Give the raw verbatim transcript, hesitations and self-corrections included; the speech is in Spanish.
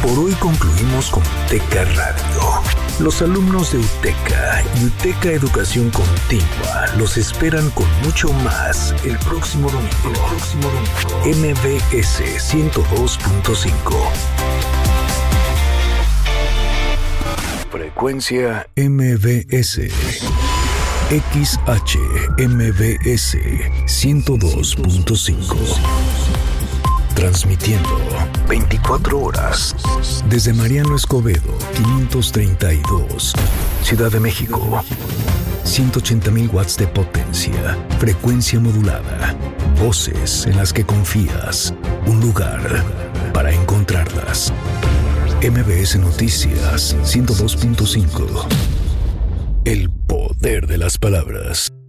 Por hoy concluimos con UTECA Radio. Los alumnos de UTECA y UTECA Educación Continua los esperan con mucho más el próximo domingo. El próximo domingo. M V S ciento dos punto cinco. Frecuencia M V S. X H M V S ciento dos punto cinco. Transmitiendo veinticuatro horas desde Mariano Escobedo quinientos treinta y dos, Ciudad de México. ciento ochenta mil watts de potencia, frecuencia modulada, voces en las que confías, un lugar para encontrarlas. M V S Noticias ciento dos punto cinco. El poder de las palabras.